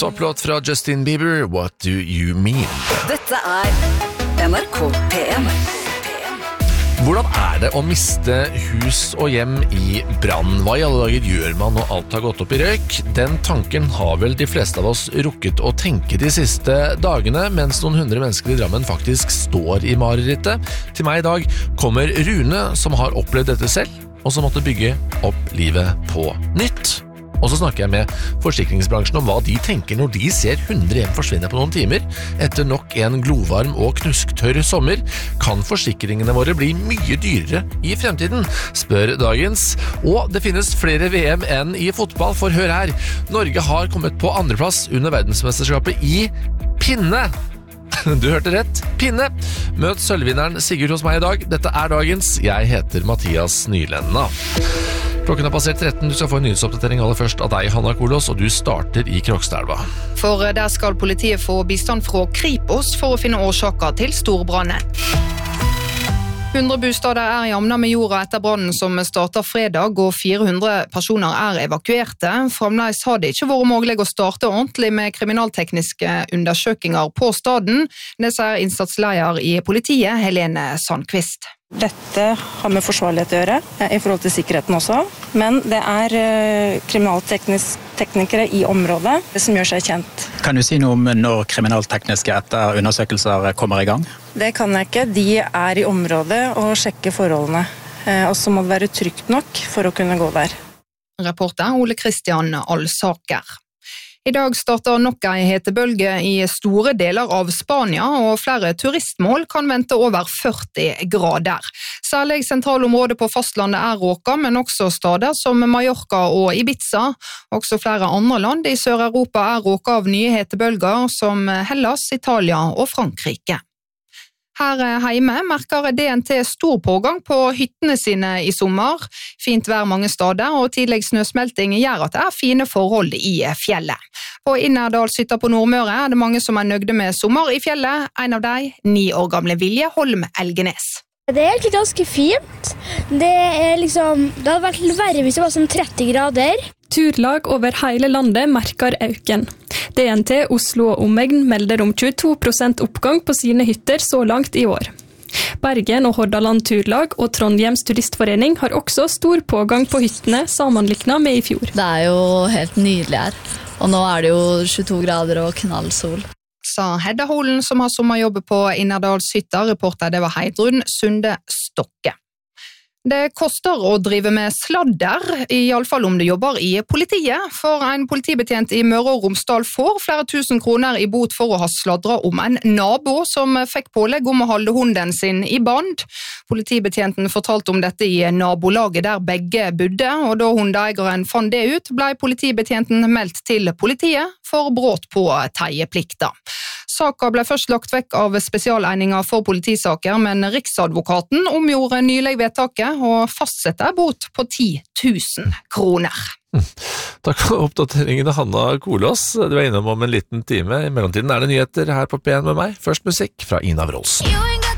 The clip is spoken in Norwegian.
Topplåt fra Justin Bieber, What Do You Mean? Dette NRK P1. Hvordan det å miste hus og hjem i brann? Hva i alle dager gjør man når alt har gått opp i røyk? Den tanken har vel de fleste av oss rukket å tenke de siste dagene, mens noen hundre mennesker i Drammen faktisk står i marerittet. Til meg i dag kommer Rune, som har opplevd dette selv, og som måtte bygge opp livet på nytt. Og så snakker jeg med forsikringsbransjen om hva de tenker når de ser 100 hjem forsvinne på noen timer. Etter nok en glovarm og knusktørr sommer, kan forsikringene våre bli mye dyrere i fremtiden, spør dagens. Og det finnes flere VM enn i fotball, for hør her. Norge har kommet på andreplass under verdensmesterskapet i pinne. Du hørte rett, pinne. Møt sølvvinneren Sigurd hos meg i dag. Dette dagens. Jeg heter Mathias Nylenna. Klokken har passert 13, du skal få en nyhetsoppdatering aller først av deg, Hanna Kolås, og du starter i Krokstadelva. For der skal politiet få bistand fra Kripos for å finne årsaker til storbrannen. 100 bostader jamna med jorda etter brannen som startet fredag, og 400 personer evakuerte. Fremdeles har det ikke vært mulig å starte ordentlig med kriminaltekniske undersøkelser på staden. Det sier innsatsleder i politiet, Helene Sandqvist. Dette har med forsvarlighet å gjøre, i forhold til sikkerheten også, men det kriminalteknikere i området som gjør seg kjent. Kan du si noe om når kriminaltekniske undersøkelser kommer i gang? Det kan jeg ikke. De i området og sjekker forholdene, og så må det være trygt nok for å kunne gå der. Reporter Ole Kristian Alsaker. I dag starter nok en hetebølge i store deler av Spania, og flere turistmål kan vente over 40 grader. Særlig sentralområdet på fastlandet råka, men også steder som Mallorca og Ibiza. Også flere andre land i Sør-Europa råka av nye hetebølger, som Hellas, Italia og Frankrike. Her hjemme merker DNT stor pågang på hyttene sine i sommer. Fint vær mange steder, og tidlig snøsmelting gjør at det fine forhold i fjellet. På Innerdalshytta på Nordmøre det mange som nøgde med sommer i fjellet. En av de, 9 år gamle Vilje Holm Elgenes. Det egentlig ganske fint. Det hadde vært verre hvis det var sånn 30 grader. Turlag over hele landet merker øken. DNT Oslo og omegn melder om 22% oppgang på sine hytter så langt i år. Bergen og Hordaland Turlag og Trondheims Turistforening har også stor pågang på hyttene sammenliknet med i fjor. Det jo helt nydelig her, og nå det jo 22 grader og knallsol. Sa Hedda Holen, som har sommerjobb på Innerdalshytta. Reporter det var Heidrun Sunde Stokke. Det koster å drive med sladder, i alle fall om du jobber i politiet, for en politibetjent i Møre og Romsdal får flere tusen kroner i bot for å ha sladret om en nabo som fikk pålegg om å holde hunden sin i band. Politibetjenten fortalte om dette i nabolaget der begge bodde, og da hundeeieren fant det ut, ble politibetjenten meldt til politiet for brudd på teieplikta. Saka ble først lagt vekk av spesialeininger for politisaker, men Riksadvokaten omgjorde nylig vedtaket og fastsetter bot på 10 000 kroner. Takk for oppdateringene, Hanna Kolås. Du innom om en liten time. I mellomtiden det nyheter her på P1 med meg. Først musikk fra Ina Wroldsen.